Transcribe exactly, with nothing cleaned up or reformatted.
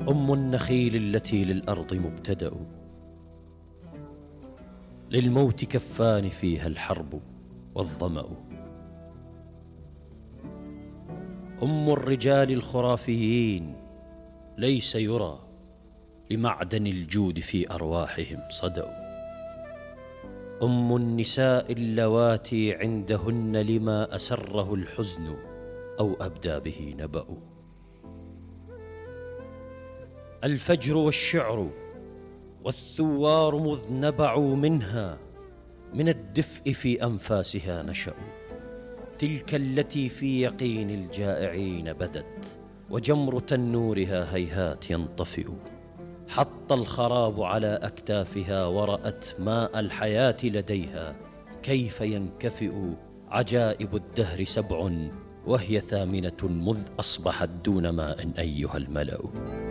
أم النخيل التي للأرض مبتدأ، للموت كفان فيها الحرب والظمأ. أم الرجال الخرافيين ليس يرى لمعدن الجود في أرواحهم صدأ. أم النساء اللواتي عندهن لما أسره الحزن أو أبدى به نبأ. الفجر والشعر والثوار مذ نبعوا منها، من الدفء في أنفاسها نشأوا. تلك التي في يقين الجائعين بدت، وجمر تنورها هيهات ينطفئ. حط الخراب على أكتافها ورأت ماء الحياة لديها كيف ينكفئ. عجائب الدهر سبع وهي ثامنة، مذ أصبحت دون ماء أيها الملأ.